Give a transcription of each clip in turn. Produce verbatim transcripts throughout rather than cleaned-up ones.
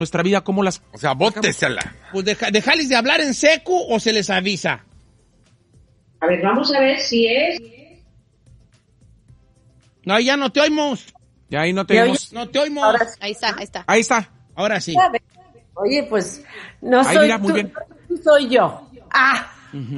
nuestra vida, ¿cómo las...? O sea, bótesela. Pues deja, dejarles de hablar en seco o se les avisa. A ver, vamos a ver si es... No, ya no te oímos. Ya ahí no te oímos. No te oímos. Ahora sí. Ahí está, ahí está. Ahí está. Ahora sí. Oye, pues no Ahí, soy mira, muy tú, bien. soy yo. Ah.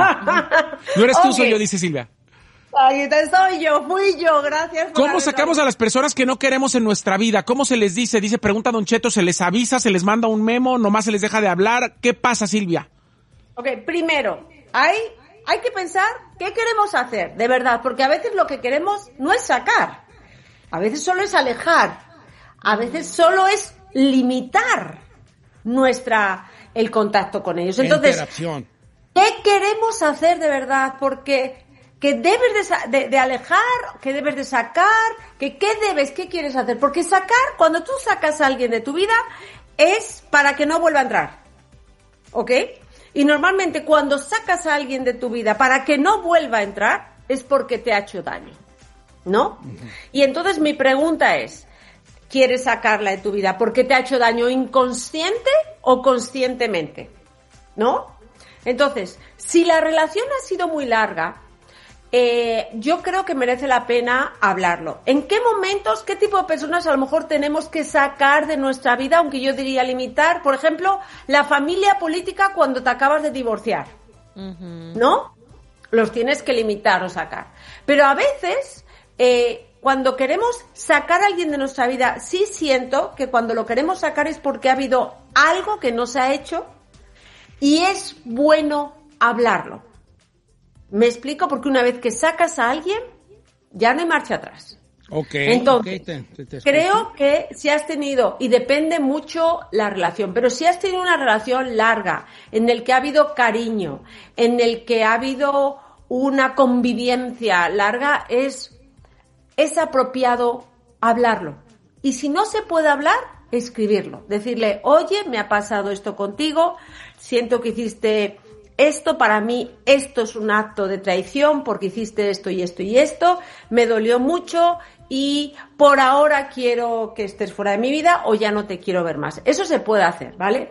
No eres tú, Ok. soy yo, dice Silvia. Ahí está, soy yo, fui yo, gracias. por ¿Cómo haberlo sacamos a las personas que no queremos en nuestra vida? ¿Cómo se les dice? Dice, pregunta Don Cheto, ¿se les avisa, se les manda un memo, nomás se les deja de hablar? ¿Qué pasa, Silvia? Ok, primero, hay, hay que pensar qué queremos hacer, de verdad, porque a veces lo que queremos no es sacar, a veces solo es alejar, a veces solo es limitar nuestra, el contacto con ellos. Entonces, Interacción. ¿qué queremos hacer de verdad? Porque que debes de, sa- de, de alejar, que debes de sacar, que qué debes, qué quieres hacer. Porque sacar, cuando tú sacas a alguien de tu vida, es para que no vuelva a entrar. ¿Ok? Y normalmente cuando sacas a alguien de tu vida para que no vuelva a entrar, es porque te ha hecho daño. ¿No? Uh-huh. Y entonces mi pregunta es, ¿quieres sacarla de tu vida porque te ha hecho daño inconsciente o conscientemente? ¿No? Entonces, si la relación ha sido muy larga, eh, yo creo que merece la pena hablarlo. ¿En qué momentos, qué tipo de personas a lo mejor tenemos que sacar de nuestra vida, aunque yo diría limitar? Por ejemplo, la familia política cuando te acabas de divorciar, uh-huh. ¿no? Los tienes que limitar o sacar. Pero a veces, eh, cuando queremos sacar a alguien de nuestra vida, sí siento que cuando lo queremos sacar es porque ha habido algo que no se ha hecho y es bueno hablarlo. Me explico, porque una vez que sacas a alguien, ya no hay marcha atrás. Ok. Entonces, okay, te, te, te creo que si has tenido, y depende mucho la relación, pero si has tenido una relación larga, en el que ha habido cariño, en el que ha habido una convivencia larga, es, es apropiado hablarlo. Y si no se puede hablar, escribirlo. Decirle, oye, me ha pasado esto contigo, siento que hiciste esto, para mí esto es un acto de traición porque hiciste esto y esto y esto, me dolió mucho y por ahora quiero que estés fuera de mi vida o ya no te quiero ver más. Eso se puede hacer, ¿vale?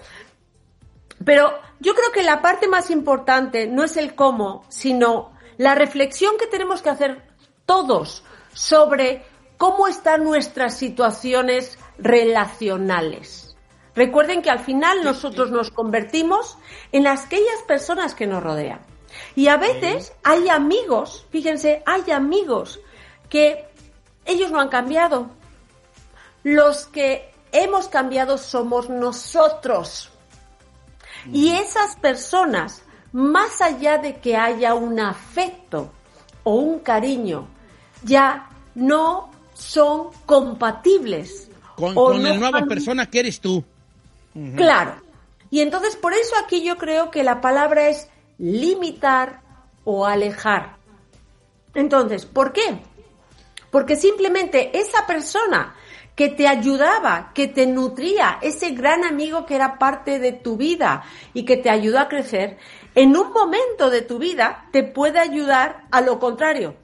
Pero yo creo que la parte más importante no es el cómo, sino la reflexión que tenemos que hacer todos sobre cómo están nuestras situaciones relacionales. Recuerden que al final nosotros nos convertimos en aquellas personas que nos rodean. Y a veces hay amigos, fíjense, hay amigos que ellos no han cambiado. Los que hemos cambiado somos nosotros. Y esas personas, más allá de que haya un afecto o un cariño, ya no son compatibles. Con, o con no la nueva han... persona que eres tú. Uh-huh. Claro. Y entonces por eso aquí yo creo que la palabra es limitar o alejar. Entonces, ¿por qué? Porque simplemente esa persona que te ayudaba, que te nutría, ese gran amigo que era parte de tu vida y que te ayudó a crecer, en un momento de tu vida te puede ayudar a lo contrario,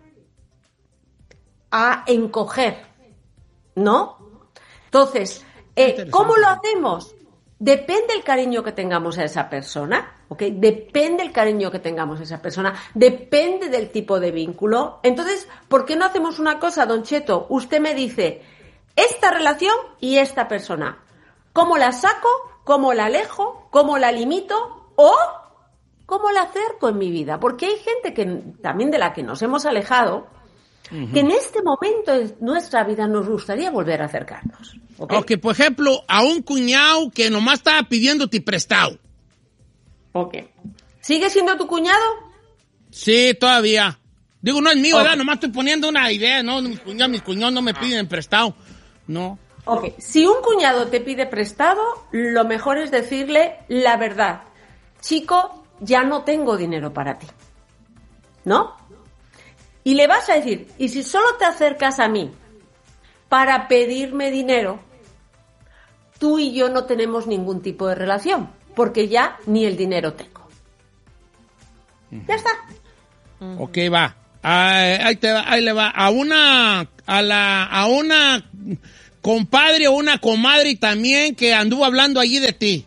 a encoger, ¿no? Entonces, eh, ¿cómo lo hacemos? Depende el cariño que tengamos a esa persona, ¿ok? Depende el cariño que tengamos a esa persona, depende del tipo de vínculo. Entonces, ¿por qué no hacemos una cosa, Don Cheto? Usted me dice, esta relación y esta persona, ¿cómo la saco? ¿Cómo la alejo? ¿Cómo la limito? ¿O cómo la acerco en mi vida? Porque hay gente que también de la que nos hemos alejado, uh-huh. que en este momento de nuestra vida nos gustaría volver a acercarnos. ¿Okay? Ok, por ejemplo, a un cuñado que nomás estaba pidiéndote prestado. Ok. ¿Sigue siendo tu cuñado? Sí, todavía. Digo, no es mío, okay. ¿verdad? Nomás estoy poniendo una idea, ¿no? Mis cuñados, mis cuñados no me piden prestado. No. Ok, si un cuñado te pide prestado, lo mejor es decirle la verdad. Chico, ya no tengo dinero para ti. ¿No? Y le vas a decir, y si solo te acercas a mí para pedirme dinero, tú y yo no tenemos ningún tipo de relación, porque ya ni el dinero tengo. Uh-huh. Ya está. Uh-huh. Ok, va. Ahí, te va. Ahí le va. A una, a la, a una compadre o una comadre también que anduvo hablando allí de ti.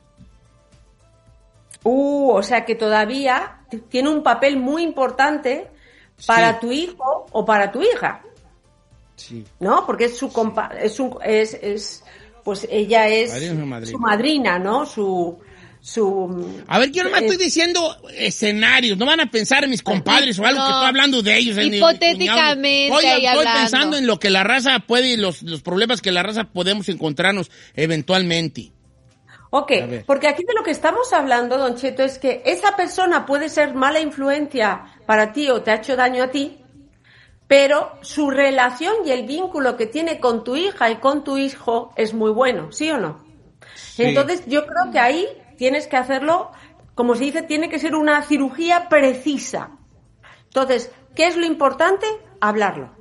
Uh, o sea que todavía tiene un papel muy importante para sí. tu hijo o para tu hija. Sí. ¿No? Porque es su compa, es un, es, es, pues ella es madrina. su madrina, ¿no? Su, su. A ver, yo nomás eh, estoy diciendo escenarios, no van a pensar en mis compadres o algo no, que estoy hablando de ellos. Hipotéticamente. Estoy, estoy pensando en lo que la raza puede y los, los problemas que la raza podemos encontrarnos eventualmente. Ok, porque aquí de lo que estamos hablando, Don Cheto, es que esa persona puede ser mala influencia para ti o te ha hecho daño a ti, pero su relación y el vínculo que tiene con tu hija y con tu hijo es muy bueno, ¿sí o no? Sí. Entonces yo creo que ahí tienes que hacerlo, como se dice, tiene que ser una cirugía precisa. Entonces, ¿qué es lo importante? Hablarlo.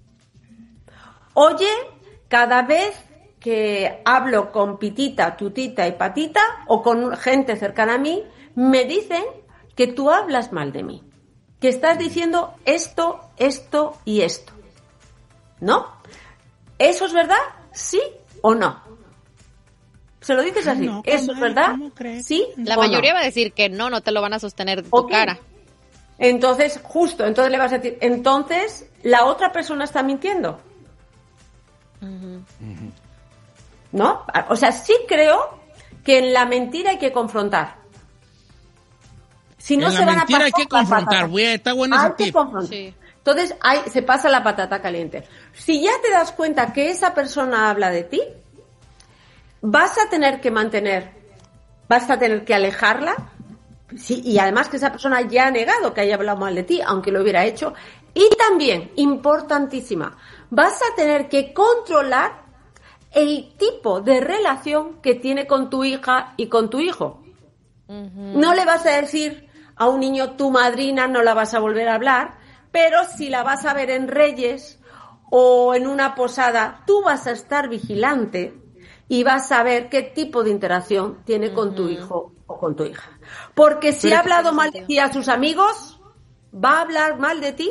Oye, cada vez que hablo con Pitita, Tutita y Patita o con gente cercana a mí, me dicen que tú hablas mal de mí, que estás diciendo esto, esto y esto. ¿No? ¿Eso es verdad? ¿Sí o no? Se lo dices así. No, ¿eso es verdad? ¿Sí? La mayoría no va a decir que no, no te lo van a sostener de tu okay. cara. Entonces, justo, entonces le vas a decir, entonces la otra persona está mintiendo. Uh-huh. Uh-huh. ¿No? O sea, sí creo que en la mentira hay que confrontar. Si no en se la van mentira a hay que confrontar, güey, está bueno ese tip. Sí. Entonces, hay, se pasa la patata caliente. Si ya te das cuenta que esa persona habla de ti, vas a tener que mantener, vas a tener que alejarla, sí, y además que esa persona ya ha negado que haya hablado mal de ti, aunque lo hubiera hecho, y también, importantísima, vas a tener que controlar el tipo de relación que tiene con tu hija y con tu hijo. Uh-huh. No le vas a decir a un niño tu madrina, no la vas a volver a hablar, pero si la vas a ver en Reyes o en una posada, tú vas a estar vigilante y vas a ver qué tipo de interacción tiene uh-huh. con tu hijo o con tu hija. Porque si pero ha hablado mal de ti a sus amigos, va a hablar mal de ti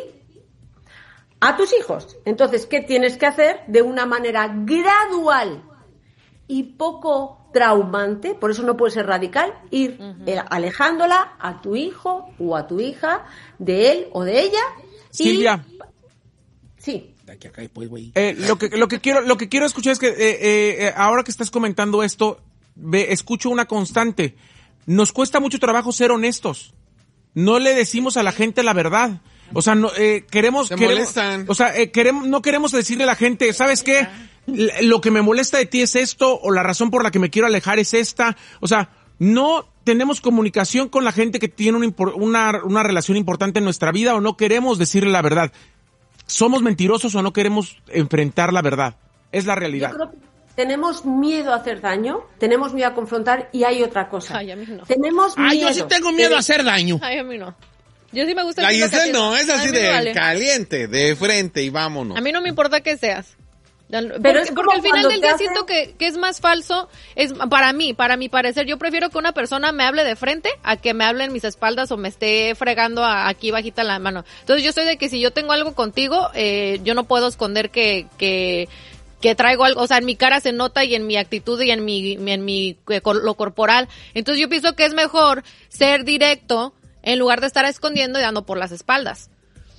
a tus hijos. Entonces, ¿qué tienes que hacer? De una manera gradual y poco traumante, por eso no puede ser radical, ir uh-huh. alejándola a tu hijo o a tu hija de él o de ella. Silvia. Y... Sí. Eh, lo que lo que quiero lo que quiero escuchar es que eh, eh, ahora que estás comentando esto, ve, escucho una constante. Nos cuesta mucho trabajo ser honestos. No le decimos a la gente la verdad. O sea, no, eh, queremos, Se queremos, molestan. o sea, eh, queremos, no queremos decirle a la gente, ¿sabes qué? Lo que me molesta de ti es esto, o la razón por la que me quiero alejar es esta. O sea, no tenemos comunicación con la gente que tiene una, una, una relación importante en nuestra vida, o no queremos decirle la verdad. ¿Somos mentirosos o no queremos enfrentar la verdad? Es la realidad. Yo creo que tenemos miedo a hacer daño, tenemos miedo a confrontar, y hay otra cosa. Ay, a mí no. Tenemos miedo. Ay, yo sí tengo miedo a hacer daño. Ay, a mí no. Yo sí me gusta. La Giselle no, es así de vale. caliente, de frente y vámonos. A mí no me importa que seas. Pero porque, es porque al final del día hacen... siento que, que es más falso, es para mí, para mi parecer, yo prefiero que una persona me hable de frente a que me hable en mis espaldas o me esté fregando a, aquí bajita la mano. Entonces yo soy de que si yo tengo algo contigo, eh, yo no puedo esconder que, que, que traigo algo, o sea, en mi cara se nota y en mi actitud y en mi, en mi, eh, lo corporal. Entonces yo pienso que es mejor ser directo en lugar de estar escondiendo y dando por las espaldas.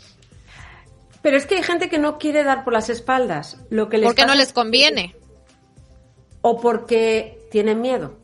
Pero es que hay gente que no quiere dar por las espaldas. Lo que les porque no les conviene. O porque tienen miedo.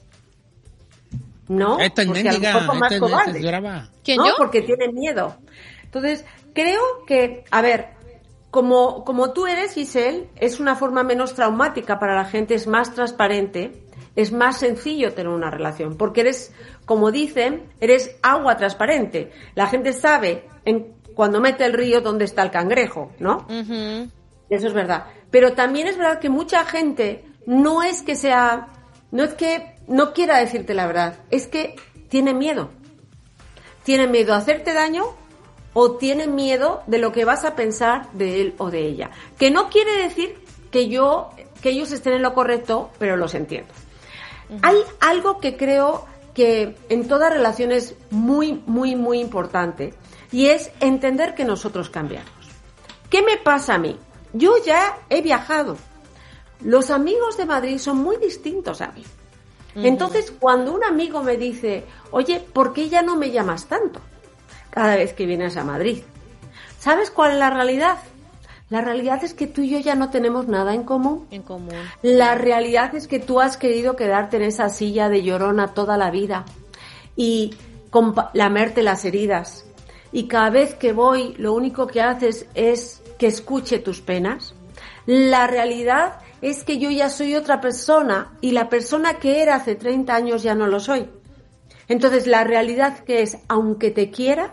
¿No? Esta porque a lo mejor son más cobardes. ¿Quién, ¿no? yo? Porque tienen miedo. Entonces, creo que, a ver, como, como tú eres, Giselle, es una forma menos traumática para la gente, es más transparente, es más sencillo tener una relación, porque eres, como dicen, eres agua transparente. La gente sabe en, cuando mete el río dónde está el cangrejo, ¿no? Uh-huh. Eso es verdad. Pero también es verdad que mucha gente no es que sea, no es que no quiera decirte la verdad, es que tiene miedo. Tiene miedo a hacerte daño o tiene miedo de lo que vas a pensar de él o de ella. Que no quiere decir que yo, que ellos estén en lo correcto, pero los entiendo. Uh-huh. Hay algo que creo que en toda relación es muy, muy, muy importante, y es entender que nosotros cambiamos. ¿Qué me pasa a mí? Yo ya he viajado. Los amigos de Madrid son muy distintos a mí. Uh-huh. Entonces, cuando un amigo me dice, oye, ¿por qué ya no me llamas tanto cada vez que vienes a Madrid? ¿Sabes cuál es la realidad? La realidad es que tú y yo ya no tenemos nada en común. En común. La realidad es que tú has querido quedarte en esa silla de llorona toda la vida y compa- lamerte las heridas. Y cada vez que voy, lo único que haces es que escuche tus penas. La realidad es que yo ya soy otra persona y la persona que era hace treinta años ya no lo soy. Entonces, la realidad que es, aunque te quiera,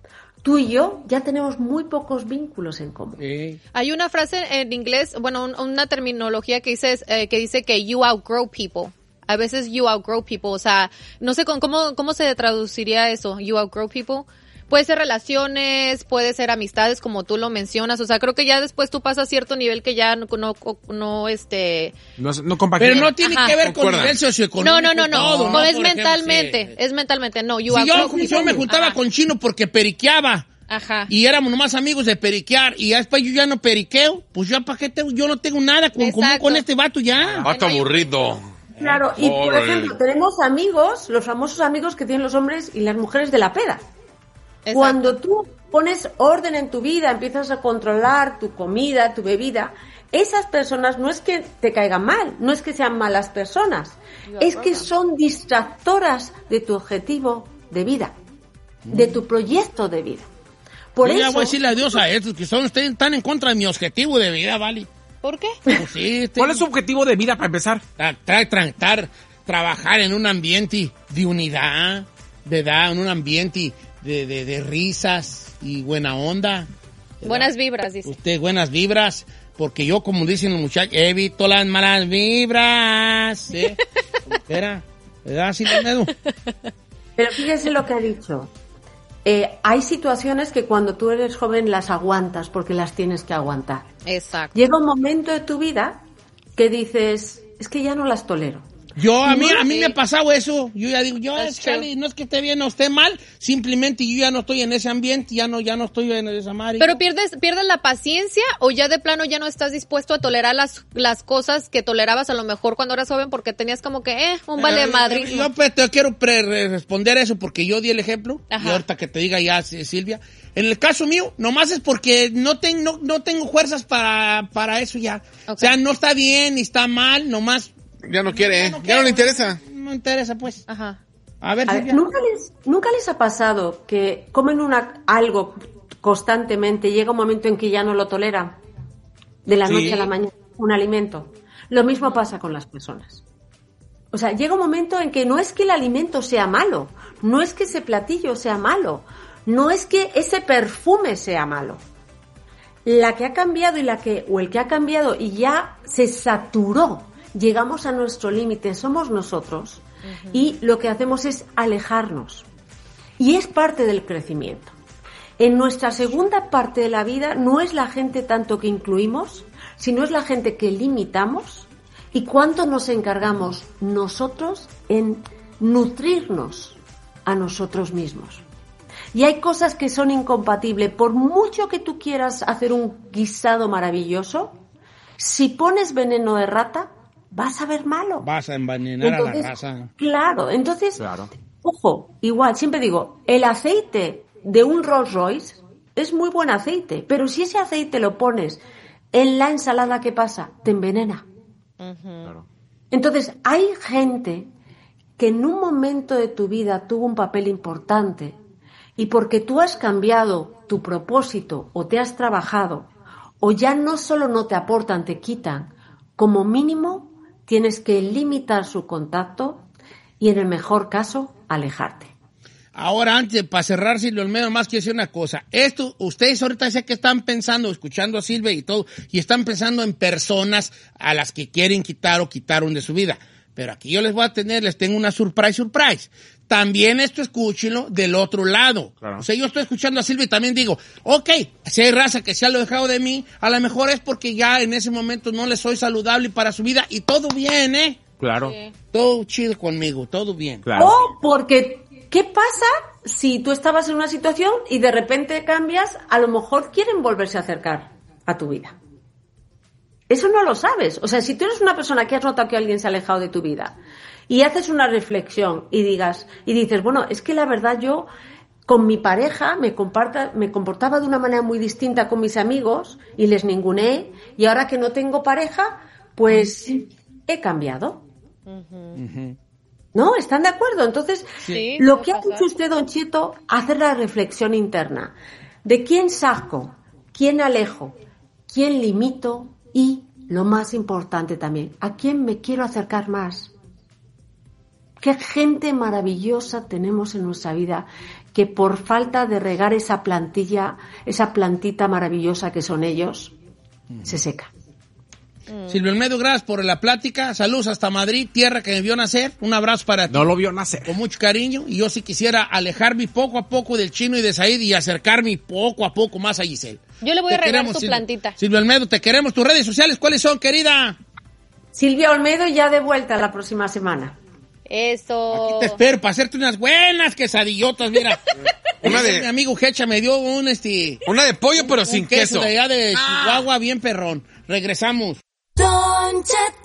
tú y yo ya tenemos muy pocos vínculos en común. Sí. Hay una frase en inglés, bueno, un, una terminología que dice, eh, que dice que you outgrow people. A veces you outgrow people, o sea, no sé con, cómo, cómo se traduciría eso, you outgrow people. Puede ser relaciones, puede ser amistades, como tú lo mencionas. O sea, creo que ya después tú pasas a cierto nivel que ya no, no, no este... No, no compagina. Pero no tiene Ajá. que ver con Concuerdan. nivel socioeconómico. No, no, no, no. todo, no es Por ejemplo, mentalmente, sí. es mentalmente, no. You Si yo, outgrow yo me people. juntaba Ajá. con Chino porque periqueaba. Ajá. Y éramos nomás amigos de periquear. Y ya después yo ya no periqueo. Pues yo, ¿para qué tengo? Yo no tengo nada con, común Exacto. con este vato ya. Vato aburrido. Claro, y por Pobre. ejemplo, tenemos amigos, los famosos amigos que tienen los hombres y las mujeres de la peda. Exacto. Cuando tú pones orden en tu vida, empiezas a controlar tu comida, tu bebida, esas personas no es que te caigan mal, no es que sean malas personas, es que son distractoras de tu objetivo de vida, de tu proyecto de vida. Por yo eso, ya voy a decirle adiós a estos que son ustedes están en contra de mi objetivo de vida, ¿vale? ¿Por qué? Pues sí, este- ¿Cuál es su objetivo de vida para empezar? tra- tra- tra- tra- trabajar en un ambiente de unidad, de edad, en un ambiente de, de, de risas y buena onda. ¿verdad? Buenas vibras, dice. Usted, buenas vibras, porque yo, como dicen los muchachos, evito las malas vibras. ¿eh? Era, ¿verdad, Silvia? pero fíjese lo que ha dicho. Eh, hay situaciones que cuando tú eres joven las aguantas porque las tienes que aguantar. Exacto. Llega un momento de tu vida que dices, es que ya no las tolero. Yo, a mí, a mí Sí. me ha pasado eso. Yo ya digo, yo, That's es, chale, true. no es que esté bien o esté mal, simplemente yo ya no estoy en ese ambiente, ya no, ya no estoy en esa madre. Pero pierdes, pierdes la paciencia o ya de plano ya no estás dispuesto a tolerar las, las cosas que tolerabas a lo mejor cuando eras joven porque tenías como que, eh, un vale Eh, madrid. Yo pues, te quiero pre- re- responder eso porque yo di el ejemplo. Ajá. Y ahorita que te diga ya, sí, Silvia. En el caso mío, nomás es porque no, ten- no, no tengo fuerzas para, para eso ya. Ok. O sea, no está bien ni está mal, nomás Ya no quiere, ¿eh? no Ya quiero, no le interesa. No me interesa, pues. Ajá. A ver, A ver, Silvia. ¿nunca les, ¿nunca les ha pasado que comen una, algo constantemente y llega un momento en que ya no lo toleran? De la Sí. noche a la mañana, un alimento. Lo mismo pasa con las personas. O sea, llega un momento en que no es que el alimento sea malo, no es que ese platillo sea malo, no es que ese perfume sea malo. La que ha cambiado y la que, o el que ha cambiado y ya se saturó, llegamos a nuestro límite, somos nosotros, y lo que hacemos es alejarnos. Y es parte del crecimiento. En nuestra segunda parte de la vida no es la gente tanto que incluimos, sino es la gente que limitamos y cuánto nos encargamos nosotros en nutrirnos a nosotros mismos. Y hay cosas que son incompatibles. Por mucho que tú quieras hacer un guisado maravilloso, si pones veneno de rata, vas a ver malo. Vas a envenenar Entonces, a la raza. Claro, entonces, Claro. ojo, igual, siempre digo, el aceite de un Rolls Royce es muy buen aceite, pero si ese aceite lo pones en la ensalada, ¿qué pasa? Te envenena. Claro. Entonces, hay gente que en un momento de tu vida tuvo un papel importante y porque tú has cambiado tu propósito o te has trabajado o ya no solo no te aportan, te quitan, como mínimo tienes que limitar su contacto y en el mejor caso, alejarte. Ahora, antes, para cerrar, Silvia Olmedo, más quiero decir una cosa. Esto, ustedes ahorita sé que están pensando, escuchando a Silvia y todo, y están pensando en personas a las que quieren quitar o quitaron de su vida. Pero aquí yo les voy a tener, les tengo una surprise, surprise. También esto escúchenlo del otro lado. Claro. O sea, yo estoy escuchando a Silvia y también digo, ok, si hay raza que se ha dejado de mí, a lo mejor es porque ya en ese momento no les soy saludable para su vida y todo bien, ¿eh? Claro. Sí. Todo chido conmigo, todo bien. Claro. O porque, ¿qué pasa si tú estabas en una situación y de repente cambias? A lo mejor quieren volverse a acercar a tu vida. Eso no lo sabes. O sea, si tú eres una persona que has notado que alguien se ha alejado de tu vida y haces una reflexión y digas y dices, bueno, es que la verdad yo con mi pareja me, comparta, me comportaba de una manera muy distinta con mis amigos y les ninguneé, y ahora que no tengo pareja, pues he cambiado. Uh-huh. ¿No? ¿Están de acuerdo? Entonces, sí, lo que ha hecho usted, Don Cheto, hacer la reflexión interna de quién saco, quién alejo, quién limito y, lo más importante también, a quién me quiero acercar más. Qué gente maravillosa tenemos en nuestra vida que por falta de regar esa plantilla, esa plantita maravillosa que son ellos, mm. se seca. Mm. Silvio Olmedo, gracias por la plática. Saludos hasta Madrid, tierra que me vio nacer. Un abrazo para ti. No lo vio nacer. Con mucho cariño. Y yo sí quisiera alejarme poco a poco del Chino y de Said y acercarme poco a poco más a Giselle. Yo le voy te a regar queremos, tu Silvio, plantita. Silvio Olmedo, te queremos. ¿Tus redes sociales cuáles son, querida? Silvia Olmedo, ya de vuelta la próxima semana. Eso. Aquí te espero para hacerte unas buenas quesadillotas, mira. Una de... Mi amigo Hecha me dio un, este... Una de pollo, pero sin queso. queso. De allá de ah. Chihuahua, bien perrón. Regresamos. Don Cheto.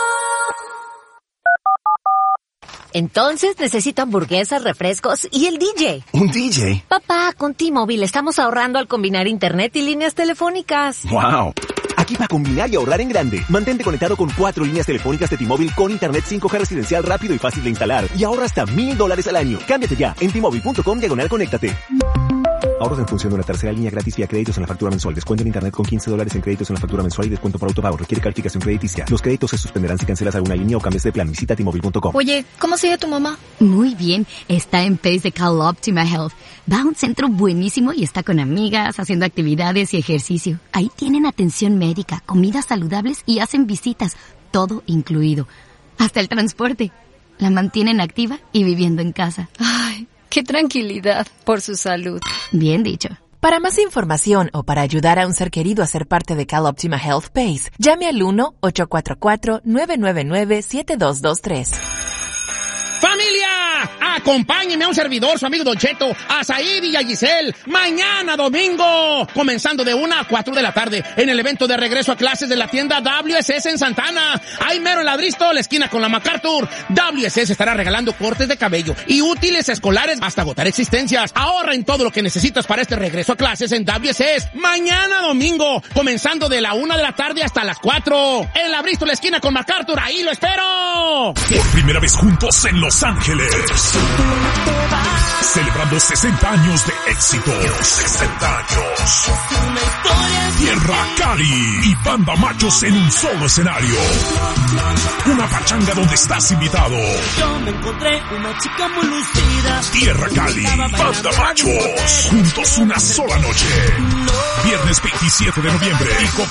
Entonces necesito hamburguesas, refrescos y el D J. ¿Un D J? Papá, con T-Mobile estamos ahorrando al combinar internet y líneas telefónicas. ¡Wow! Aquí para combinar y ahorrar en grande. Mantente conectado con cuatro líneas telefónicas de T-Mobile con internet cinco G residencial rápido y fácil de instalar. Y ahorra hasta mil dólares al año. Cámbiate ya en T-Mobile punto com diagonal conéctate. Ahorros en función de una tercera línea gratis vía créditos en la factura mensual. Descuento en internet con quince dólares en créditos en la factura mensual y descuento por autopago. Requiere calificación crediticia. Los créditos se suspenderán si cancelas alguna línea o cambias de plan. Visita T Mobile punto com. Oye, ¿cómo sigue tu mamá? Muy bien. Está en Pace de Cal Optima Health. Va a un centro buenísimo y está con amigas, haciendo actividades y ejercicio. Ahí tienen atención médica, comidas saludables y hacen visitas. Todo incluido. Hasta el transporte. La mantienen activa y viviendo en casa. Ay, qué tranquilidad por su salud. Bien dicho. Para más información o para ayudar a un ser querido a ser parte de Cal Optima Health Pace, llame al uno ocho cuatro cuatro, nueve nueve nueve, siete dos dos tres. ¡Familia! Acompáñeme a un servidor, su amigo Don Cheto, a Said y a Giselle, mañana domingo, comenzando de una a cuatro de la tarde, en el evento de regreso a clases de la tienda W S S en Santana. Ahí mero en la Bristol, la esquina con la MacArthur. W S S estará regalando cortes de cabello y útiles escolares hasta agotar existencias. Ahorra en todo lo que necesitas para este regreso a clases en W S S. Mañana domingo, comenzando de la una de la tarde hasta las cuatro. En la Bristol, la esquina con MacArthur. Ahí lo espero. Por primera vez juntos en Los Ángeles. Celebrando sesenta años de éxito. sesenta años. Tierra Cali y Banda Machos en un solo escenario. Una pachanga donde estás invitado. Yo me encontré una chica muy lucida. Tierra Cali, Banda Machos. Juntos una sola noche. Viernes veintisiete de noviembre. Pico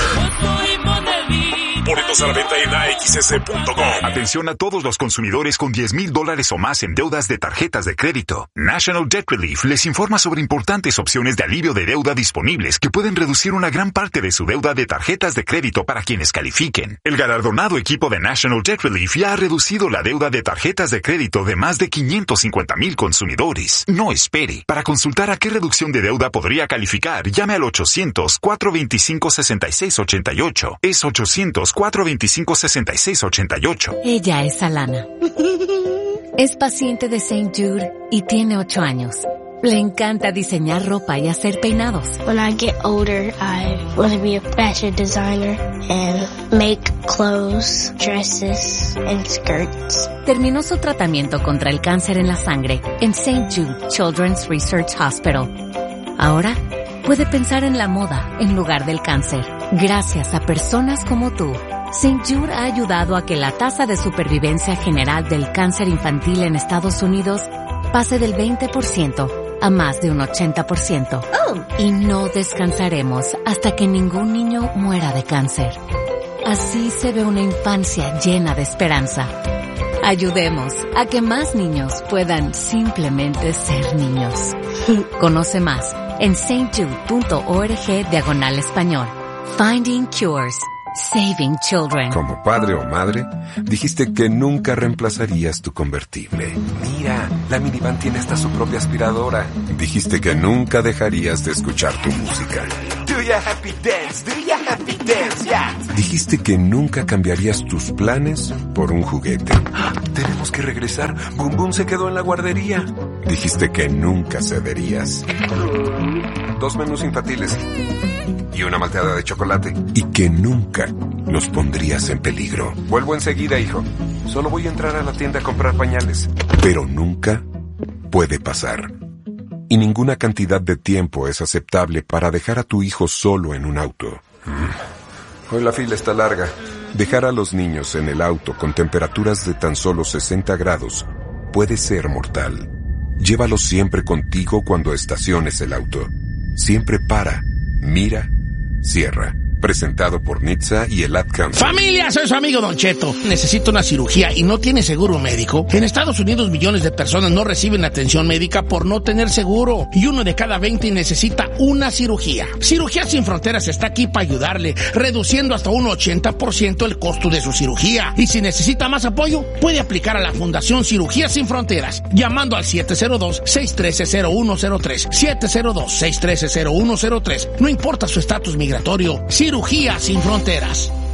Theater. Boletos a la venta en A X S punto com. Atención a todos los consumidores con diez mil dólares o más en deudas de tarjetas de crédito. National Debt Relief les informa sobre importantes opciones de alivio de deuda disponibles que pueden reducir una gran parte de su deuda de tarjetas de crédito para quienes califiquen. El galardonado equipo de National Debt Relief ya ha reducido la deuda de tarjetas de crédito de más de quinientos cincuenta mil consumidores. No espere. Para consultar a qué reducción de deuda podría calificar, llame al ochocientos, cuatro veinticinco, sesenta y seis ochenta y ocho. Es ochocientos, cuatro veinticinco, sesenta y seis ochenta y ocho. Ella es Alana. Es paciente de Saint Jude y tiene ocho años. Le encanta diseñar ropa y hacer peinados. When I get older, I want to be a fashion designer and make clothes, dresses, and skirts. Terminó su tratamiento contra el cáncer en la sangre en Saint Jude Children's Research Hospital. Ahora puede pensar en la moda en lugar del cáncer. Gracias a personas como tú, Saint Jude ha ayudado a que la tasa de supervivencia general del cáncer infantil en Estados Unidos pase del veinte por ciento a más de un ochenta por ciento. Oh. Y no descansaremos hasta que ningún niño muera de cáncer. Así se ve una infancia llena de esperanza. Ayudemos a que más niños puedan simplemente ser niños. Conoce más en saint jude punto org diagonal español. Finding Cures. Saving Children. Como padre o madre, dijiste que nunca reemplazarías tu convertible. Mira, la minivan tiene hasta su propia aspiradora. Dijiste que nunca dejarías de escuchar tu música. Do ya happy dance, do ya happy dance, yeah. Dijiste que nunca cambiarías tus planes por un juguete. Tenemos que regresar. Boom Boom se quedó en la guardería. Dijiste que nunca cederías. Dos menús infantiles y una malteada de chocolate. Y que nunca los pondrías en peligro. Vuelvo enseguida, hijo. Solo voy a entrar a la tienda a comprar pañales. Pero nunca puede pasar. Y ninguna cantidad de tiempo es aceptable para dejar a tu hijo solo en un auto. Hoy la fila está larga. Dejar a los niños en el auto con temperaturas de tan solo sesenta grados puede ser mortal. Llévalos siempre contigo cuando estaciones el auto. Siempre para, mira, cierra. Presentado por Nitza y el Ad Council. Familia, soy su amigo Don Cheto. Necesito una cirugía y no tiene seguro médico. En Estados Unidos millones de personas no reciben atención médica por no tener seguro. Y uno de cada veinte necesita una cirugía. Cirugías Sin Fronteras está aquí para ayudarle, reduciendo hasta un ochenta por ciento el costo de su cirugía. Y si necesita más apoyo, puede aplicar a la Fundación Cirugías Sin Fronteras, llamando al siete cero dos, seis uno tres, cero uno cero tres. siete cero dos, seis uno tres, cero uno cero tres. No importa su estatus migratorio. Cirugía Sin Fronteras.